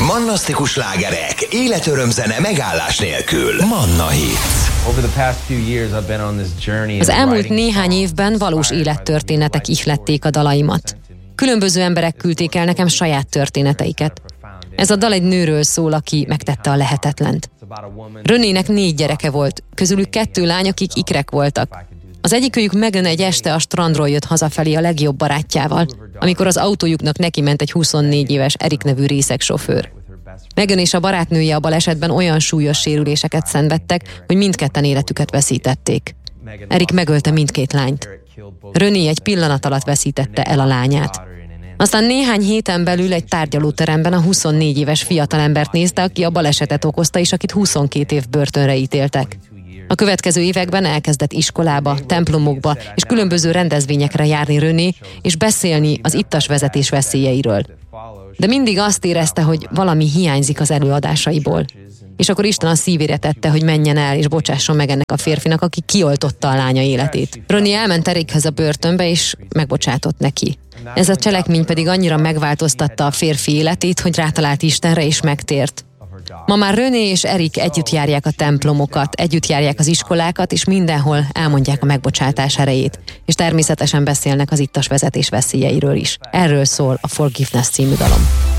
Mannasztikus slágerek, életörömzene megállás nélkül. Manna Hits. Az elmúlt néhány évben valós élettörténetek ihlették a dalaimat. Különböző emberek küldték el nekem saját történeteiket. Ez a dal egy nőről szól, aki megtette a lehetetlent. Renének 4 gyereke volt, közülük 2 lány, akik ikrek voltak. Az egyikőjük Megan egy este a strandról jött hazafelé a legjobb barátjával, amikor az autójuknak neki ment egy 24 éves Eric nevű részegsofőr. Megan és a barátnője a balesetben olyan súlyos sérüléseket szenvedtek, hogy mindketten életüket veszítették. Eric megölte mindkét lányt. René egy pillanat alatt veszítette el a lányát. Aztán néhány héten belül egy tárgyalóteremben a 24 éves fiatalembert nézte, aki a balesetet okozta, és akit 22 év börtönre ítéltek. A következő években elkezdett iskolába, templomokba és különböző rendezvényekre járni René, és beszélni az ittas vezetés veszélyeiről. De mindig azt érezte, hogy valami hiányzik az előadásaiból. És akkor Isten a szívére tette, hogy menjen el és bocsásson meg ennek a férfinak, aki kioltotta a lánya életét. René elment Erichez a börtönbe, és megbocsátott neki. Ez a cselekmény pedig annyira megváltoztatta a férfi életét, hogy rátalált Istenre és megtért. Ma már René és Eric együtt járják a templomokat, együtt járják az iskolákat, és mindenhol elmondják a megbocsátás erejét. És természetesen beszélnek az ittas vezetés veszélyeiről is. Erről szól a Forgiveness című dalom.